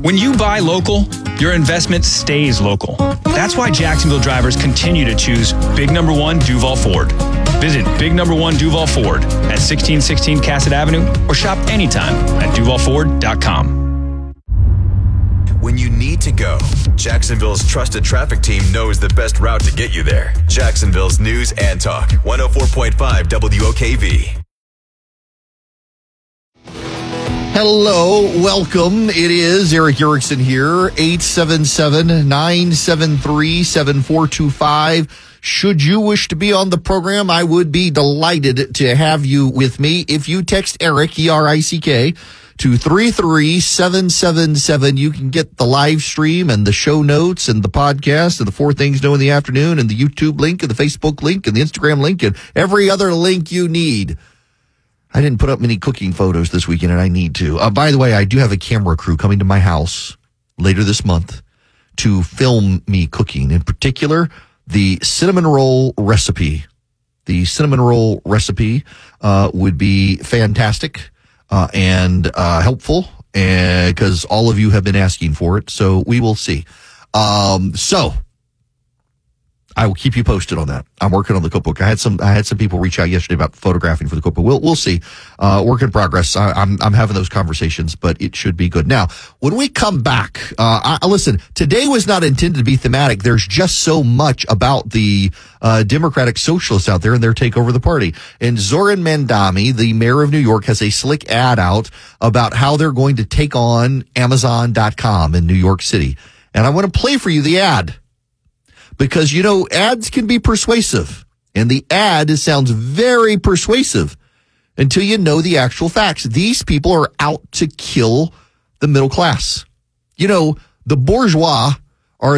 When you buy local, your investment stays local. That's why Jacksonville drivers continue to choose Big Number 1 Duval Ford. Visit Big Number 1 Duval Ford at 1616 Cassett Avenue or shop anytime at duvalford.com. When you need to go, Jacksonville's trusted traffic team knows the best route to get you there. Jacksonville's News and Talk, 104.5 WOKV. Hello, welcome. It is Eric Erickson here, 877-973-7425. Should you wish to be on the program, I would be delighted to have you with me. If you text Eric, E-R-I-C-K, to 33777, you can get the live stream and the show notes and the podcast and the 4 Things Know in the Afternoon and the YouTube link and the Facebook link and the Instagram link and every other link you need. I didn't put up many cooking photos this weekend, and I need to. By the way, I do have a camera crew coming to my house later this month to film me cooking. In particular, the cinnamon roll recipe. The cinnamon roll recipe would be fantastic and helpful, because all of you have been asking for it. So we will see. So I will keep you posted on that. I'm working on the cookbook. I had some people reach out yesterday about photographing for the cookbook. We'll see. Work in progress. I'm having those conversations, but it should be good. Now, when we come back, listen, today was not intended to be thematic. There's just so much about the Democratic Socialists out there and their takeover of the party. And Zoran Mandami, the mayor of New York, has a slick ad out about how they're going to take on Amazon.com in New York City. And I want to play for you the ad. Because, ads can be persuasive. And the ad sounds very persuasive until you know the actual facts. These people are out to kill the middle class. The bourgeois are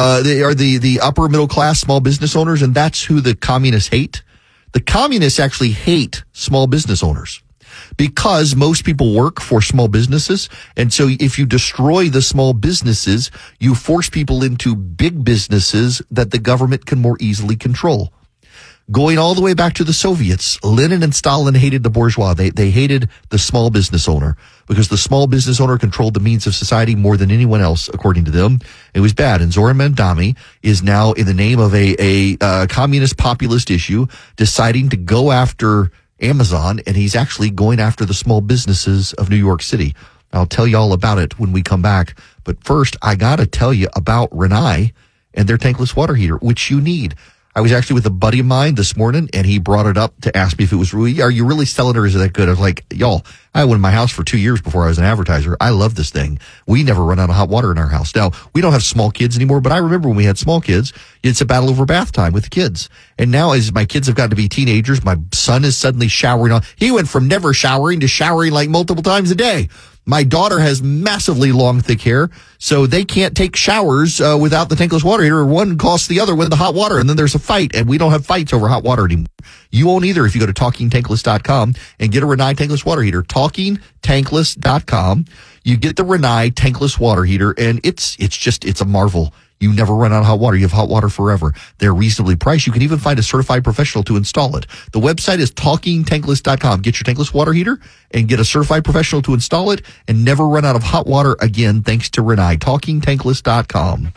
the upper middle class small business owners, and that's who the communists hate. The communists actually hate small business owners, because most people work for small businesses. And so if you destroy the small businesses, you force people into big businesses that the government can more easily control. Going all the way back to the Soviets, Lenin and Stalin hated the bourgeois. They hated the small business owner, because the small business owner controlled the means of society more than anyone else, according to them. It was bad. And Zoran Mandami is now, in the name of a communist populist issue, deciding to go after Amazon, and he's actually going after the small businesses of New York City. I'll tell you all about it when we come back. But first, I got to tell you about Rinnai and their tankless water heater, which you need. I was actually with a buddy of mine this morning, and he brought it up to ask me if it was really, are you really selling it, or is it that good? I was like, y'all, I had one in my house for 2 years before I was an advertiser. I love this thing. We never run out of hot water in our house. Now, we don't have small kids anymore, but I remember when we had small kids, it's a battle over bath time with the kids. And now, as my kids have gotten to be teenagers, my son is suddenly showering on. He went from never showering to showering like multiple times a day. My daughter has massively long, thick hair, so they can't take showers without the tankless water heater. One costs the other with the hot water, and then there's a fight, and we don't have fights over hot water anymore. You won't either if you go to TalkingTankless.com and get a Rinnai tankless water heater. TalkingTankless.com. You get the Rinnai tankless water heater, and it's a marvel. You never run out of hot water. You have hot water forever. They're reasonably priced. You can even find a certified professional to install it. The website is TalkingTankless.com. Get your tankless water heater and get a certified professional to install it, and never run out of hot water again thanks to Rinnai. TalkingTankless.com.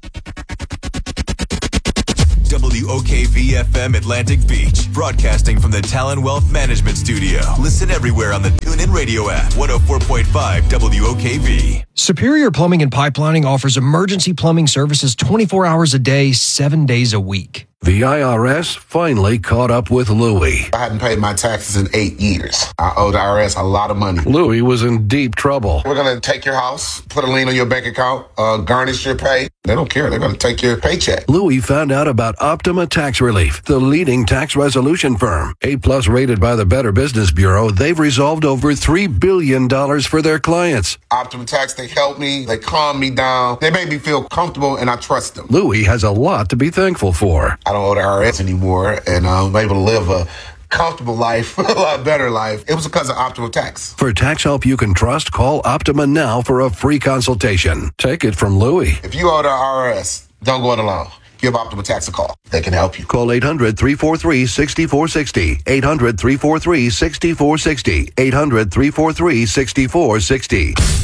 WOKV-FM Atlantic Beach, broadcasting from the Talon Wealth Management Studio. Listen everywhere on the TuneIn Radio app, 104.5 WOKV. Superior Plumbing and Pipelining offers emergency plumbing services 24 hours a day, 7 days a week. The IRS finally caught up with Louie. I hadn't paid my taxes in 8 years. I owed the IRS a lot of money. Louie was in deep trouble. We're going to take your house, put a lien on your bank account, garnish your pay. They don't care. They're going to take your paycheck. Louie found out about Optima Tax Relief, the leading tax resolution firm. A+ rated by the Better Business Bureau, they've resolved over $3 billion for their clients. Optima Tax, they helped me. They calmed me down. They made me feel comfortable, and I trust them. Louie has a lot to be thankful for. I don't owe the IRS anymore, and I'm able to live a comfortable life, a lot better life. It was because of Optima Tax. For tax help you can trust, call Optima now for a free consultation. Take it from Louie. If you owe the IRS, don't go it alone. Give Optima Tax a call. They can help you. Call 800-343-6460. 800-343-6460. 800-343-6460.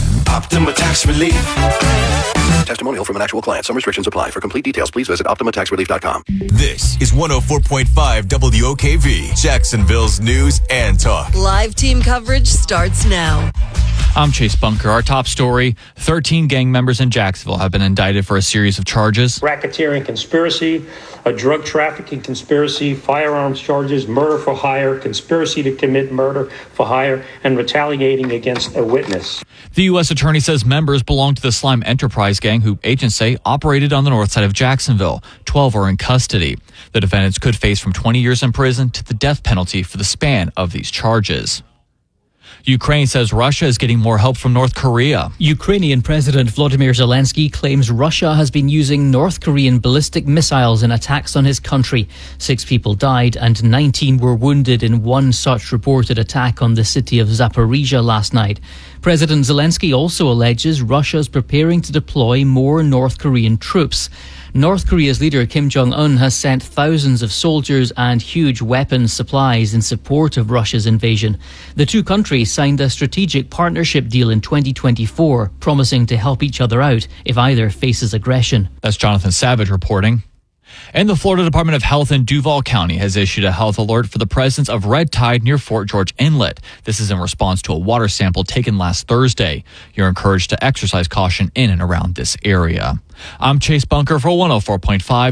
Optima Tax Relief. Testimonial from an actual client. Some restrictions apply. For complete details, please visit OptimaTaxRelief.com. This is 104.5 WOKV, Jacksonville's news and talk. Live team coverage starts now. I'm Chase Bunker. Our top story, 13 gang members in Jacksonville have been indicted for a series of charges. Racketeering conspiracy, a drug trafficking conspiracy, firearms charges, murder for hire, conspiracy to commit murder for hire, and retaliating against a witness. The U.S. Attorney says members belong to the Slime Enterprise gang, who agents say operated on the north side of Jacksonville. 12 are in custody. The defendants could face from 20 years in prison to the death penalty for the span of these charges. Ukraine says Russia is getting more help from North Korea. Ukrainian President Volodymyr Zelensky claims Russia has been using North Korean ballistic missiles in attacks on his country. 6 people died and 19 were wounded in one such reported attack on the city of Zaporizhia last night. President Zelensky also alleges Russia is preparing to deploy more North Korean troops. North Korea's leader Kim Jong-un has sent thousands of soldiers and huge weapons supplies in support of Russia's invasion. The two countries signed a strategic partnership deal in 2024, promising to help each other out if either faces aggression. That's Jonathan Savage reporting. And the Florida Department of Health in Duval County has issued a health alert for the presence of red tide near Fort George Inlet. This is in response to a water sample taken last Thursday. You're encouraged to exercise caution in and around this area. I'm Chase Bunker for 104.5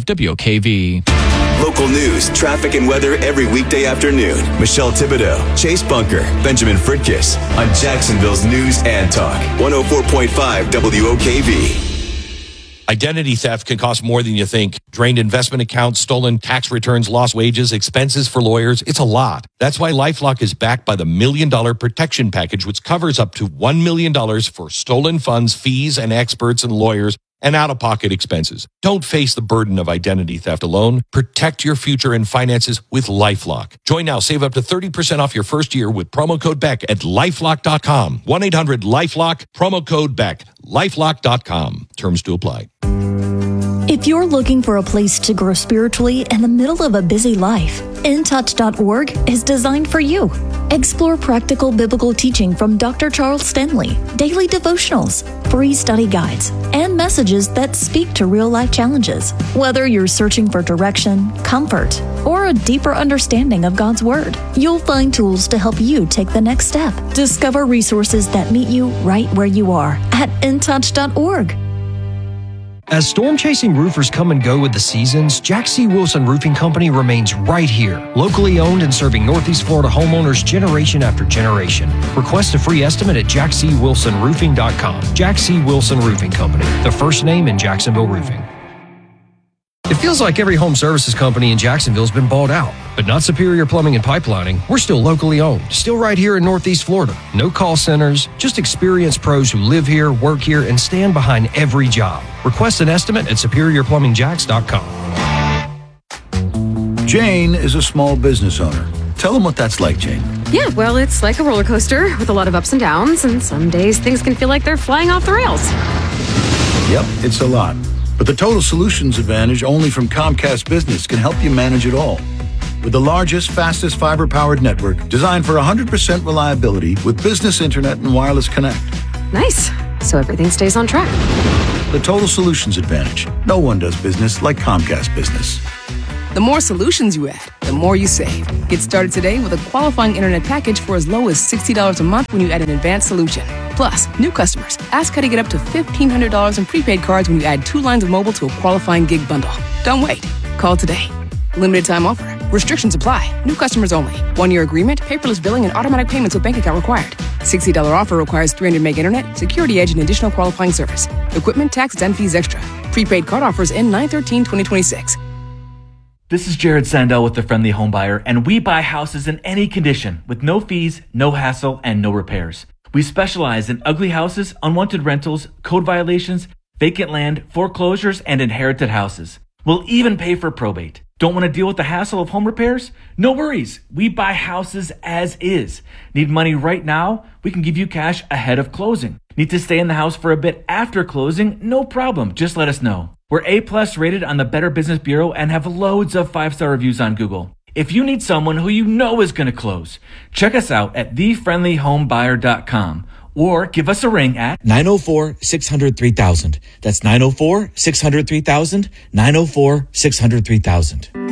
WOKV. Local news, traffic, and weather every weekday afternoon. Michelle Thibodeau, Chase Bunker, Benjamin Fritkiss on Jacksonville's News and Talk. 104.5 WOKV. Identity theft can cost more than you think. Drained investment accounts, stolen tax returns, lost wages, expenses for lawyers. It's a lot. That's why LifeLock is backed by the $1 Million Protection Package, which covers up to $1 million for stolen funds, fees, and experts and lawyers, and out-of-pocket expenses. Don't face the burden of identity theft alone. Protect your future and finances with LifeLock. Join now. Save up to 30% off your first year with promo code BECK at LifeLock.com. 1-800-LifeLock, promo code BECK. LifeLock.com. Terms to apply. If you're looking for a place to grow spiritually in the middle of a busy life, InTouch.org is designed for you. Explore practical biblical teaching from Dr. Charles Stanley, daily devotionals, free study guides, and messages that speak to real-life challenges. Whether you're searching for direction, comfort, or a deeper understanding of God's Word, you'll find tools to help you take the next step. Discover resources that meet you right where you are at InTouch.org. As storm-chasing roofers come and go with the seasons, Jack C. Wilson Roofing Company remains right here, locally owned and serving Northeast Florida homeowners generation after generation. Request a free estimate at jackcwilsonroofing.com. Jack C. Wilson Roofing Company, the first name in Jacksonville roofing. It feels like every home services company in Jacksonville has been bought out, but not Superior Plumbing and Pipelining. We're still locally owned, still right here in Northeast Florida. No call centers, just experienced pros who live here, work here, and stand behind every job. Request an estimate at SuperiorPlumbingJacks.com. Jane is a small business owner. Tell them what that's like, Jane. Yeah, well, it's like a roller coaster with a lot of ups and downs, and some days things can feel like they're flying off the rails. Yep, it's a lot. But the Total Solutions Advantage only from Comcast Business can help you manage it all. With the largest, fastest fiber-powered network designed for 100% reliability with business internet and wireless connect. Nice. So everything stays on track. The Total Solutions Advantage. No one does business like Comcast Business. The more solutions you add, the more you save. Get started today with a qualifying internet package for as low as $60 a month when you add an advanced solution. Plus, new customers, ask how to get up to $1,500 in prepaid cards when you add 2 lines of mobile to a qualifying gig bundle. Don't wait. Call today. Limited time offer. Restrictions apply. New customers only. 1-year agreement, paperless billing, and automatic payments with bank account required. $60 offer requires 300 meg internet, security edge, and additional qualifying service. Equipment, tax, and fees extra. Prepaid card offers end 9/13/2026. This is Jared Sandell with The Friendly Home Buyer, and we buy houses in any condition with no fees, no hassle, and no repairs. We specialize in ugly houses, unwanted rentals, code violations, vacant land, foreclosures, and inherited houses. We'll even pay for probate. Don't want to deal with the hassle of home repairs? No worries. We buy houses as is. Need money right now? We can give you cash ahead of closing. Need to stay in the house for a bit after closing? No problem. Just let us know. We're A+ rated on the Better Business Bureau and have loads of 5-star reviews on Google. If you need someone who you know is going to close, check us out at thefriendlyhomebuyer.com or give us a ring at 904-600-3000. That's 904-600-3000, 904-600-3000.